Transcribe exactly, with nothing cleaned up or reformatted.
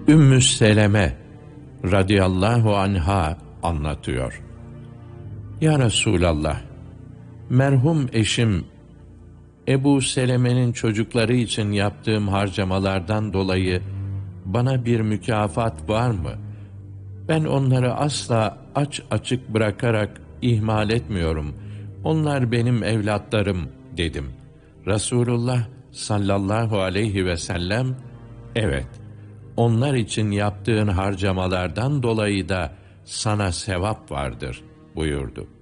Ümmü Seleme radıyallahu anha anlatıyor. Ya Resulallah, merhum eşim Ebu Seleme'nin çocukları için yaptığım harcamalardan dolayı bana bir mükafat var mı? Ben onları asla aç açık bırakarak ihmal etmiyorum. Onlar benim evlatlarım dedim. Resulullah sallallahu aleyhi ve sellem, evet, onlar için yaptığın harcamalardan dolayı da sana sevap vardır buyurdu.